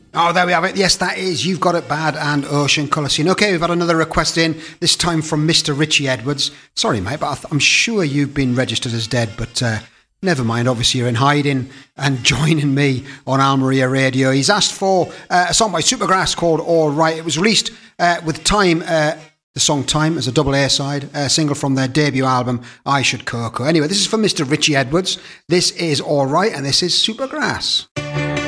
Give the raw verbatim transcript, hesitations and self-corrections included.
Oh, there we have it. Yes, that is You've Got It Bad and Ocean Colour Scene. Okay, we've had another request in, this time from Mister Richie Edwards. Sorry, mate, but I'm sure you've been registered as dead, but uh, never mind. Obviously, you're in hiding and joining me on Almeria Radio. He's asked for uh, a song by Supergrass called All Right. It was released uh, with Time... Uh, the song Time as a double A-side, a single from their debut album, I Should Coco. Anyway, this is for Mister Richie Edwards. This is All Right, and this is Supergrass.